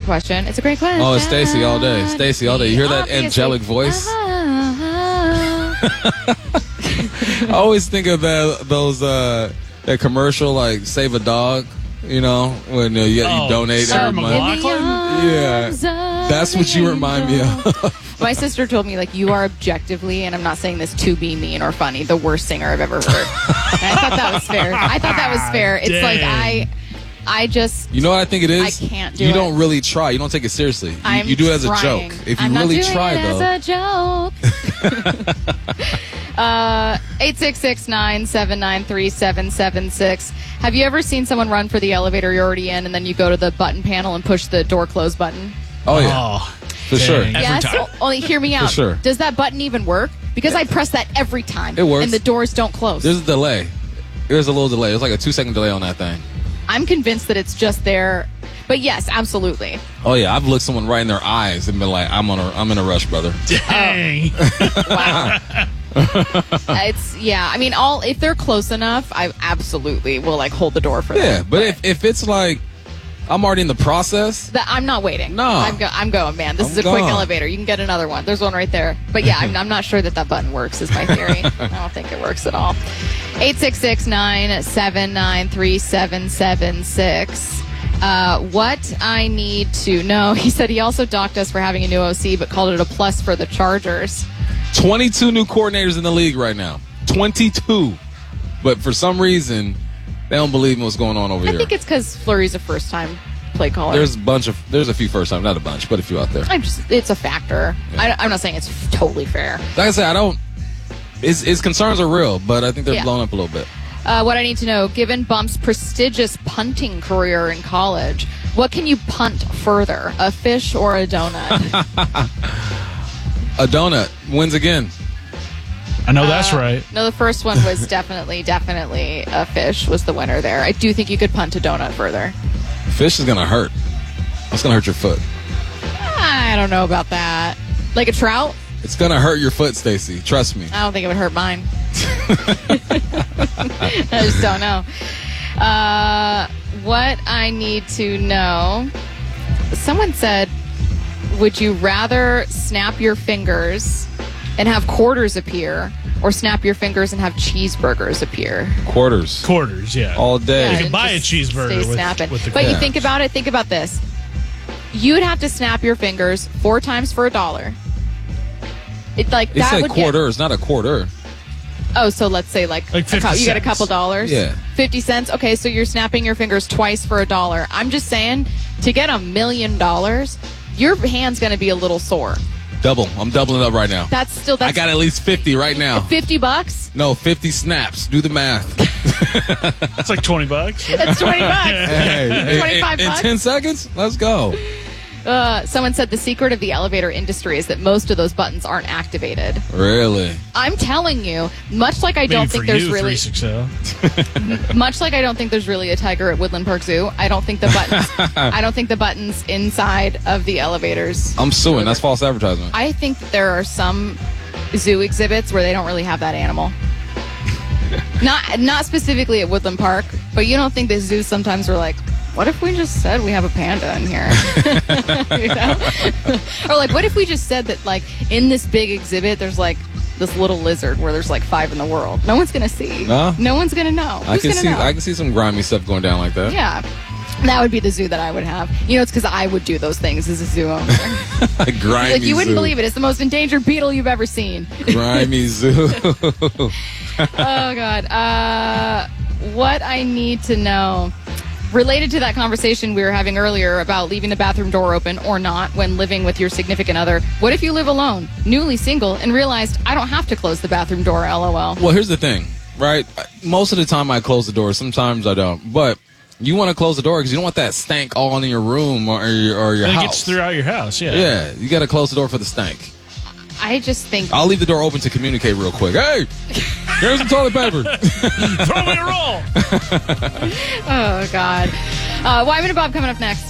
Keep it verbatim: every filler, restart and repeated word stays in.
question. It's a great question. Oh, it's Stacy all day. Stacy all day. You hear that Obviously. angelic voice? I always think of that those uh, that commercial like Save a Dog. You know when uh, you, oh, you donate Sarah every month. McLachlan? Yeah, that's what you remind me of. My sister told me, like, you are objectively, and I'm not saying this to be mean or funny, the worst singer I've ever heard. And I thought that was fair. I thought that was fair. It's Dang. like I, I just. You know what I think it is? I can't do you it. You don't really try. You don't take it seriously. You, I'm you do it as trying. a joke. If you I'm really not doing try, it though. as a joke. uh, eight six six, nine seven nine, three seven seven six. Have you ever seen someone run for the elevator you're already in, and then you go to the button panel and push the door close button? Oh, yeah. Oh, For dang. sure. Every Yes. time? o- Only hear me out. sure. Does that button even work? Because I press that every time. It works. And the doors don't close. There's a delay. There's a little delay. There's like a two second delay on that thing. I'm convinced that it's just there. But yes, absolutely. Oh yeah, I've looked someone right in their eyes and been like, "I'm on a, I'm in a rush, brother." Dang. Wow. It's yeah. I mean, all if they're close enough, I absolutely will like hold the door for Yeah, them. but if if it's like I'm already in the process, That I'm not waiting. No. I'm, go- I'm going, man. This I'm is a quick gone. elevator. You can get another one. There's one right there. But yeah, I'm, I'm not sure that that button works. Is my theory. I don't think it works at all. Eight six six nine seven nine three seven seven six. Uh, what I need to know. He said he also docked us for having a new O C, but called it a plus for the Chargers. twenty-two new coordinators in the league right now. twenty-two, but for some reason they don't believe in what's going on over I here. think it's because Fleury's a first-time play caller. There's a bunch of there's a few first time, not a bunch, but a few out there. I'm just, it's a factor. I, I'm not saying it's totally fair. Like I said, I don't. His, his concerns are real, but I think they're Yeah. blown up a little bit. Uh, what I need to know, given Bump's prestigious punting career in college, what can you punt further, a fish or a donut? A donut wins again. I know that's Uh, right. No, the first one was definitely, definitely a fish was the winner there. I do think you could punt a donut further. Fish is gonna hurt. It's gonna hurt your foot. I don't know about that. Like a trout? It's gonna hurt your foot, Stacy. Trust me. I don't think it would hurt mine. I just don't know. Uh, what I need to know, someone said, would you rather snap your fingers and have quarters appear, or snap your fingers and have cheeseburgers appear? Quarters. Quarters, yeah. All day. You can and buy a just cheeseburger stay with- snapping. with the But you quarters. think about it, think about this. You'd have to snap your fingers four times for a dollar. It like He that said would quarters, not a quarter. Get, oh, so let's say like, Like a cou- fifty you get a cents. couple dollars. Yeah. Fifty cents. Okay, so you're snapping your fingers twice for a dollar. I'm just saying, to get a million dollars, your hand's going to be a little sore. Double. I'm doubling up right now. That's still that's I got at least fifty right now. fifty bucks. No, fifty snaps. Do the math. That's like twenty bucks. That's twenty bucks. Hey, in- twenty-five in, in bucks. ten seconds? Let's go. Uh, someone said the secret of the elevator industry is that most of those buttons aren't activated. Really? I'm telling you, much like I Maybe don't for think there's you, really, three sixty. much like I don't think there's really a tiger at Woodland Park Zoo. I don't think the buttons, I don't think the buttons inside of the elevators. I'm suing. That's false advertisement. I think that there are some zoo exhibits where they don't really have that animal. Not not specifically at Woodland Park, but you don't think the zoos sometimes are like, what if we just said we have a panda in here? You know? Or like, what if we just said that, like, in this big exhibit, there's like this little lizard where there's like five in the world. No one's gonna see. No? No one's gonna know. I Who's can gonna see. know? I can see some grimy stuff going down like that. Yeah. That would be the zoo that I would have. You know, it's because I would do those things as a zoo owner. Grimy Like, you wouldn't zoo. believe it. It's the most endangered beetle you've ever seen. Grimy zoo. Oh, God. Uh, what I need to know, related to that conversation we were having earlier about leaving the bathroom door open or not when living with your significant other, what if you live alone, newly single, and realized I don't have to close the bathroom door, LOL? Well, here's the thing, right? Most of the time I close the door. Sometimes I don't. But you want to close the door because you don't want that stank all in your room or your, or your And it house. gets throughout your house, yeah. Yeah, you got to close the door for the stank. I just think... I'll leave the door open to communicate real quick. Hey, here's some toilet paper. Throw me a roll! Oh, God. Uh, Wyman and Bob coming up next.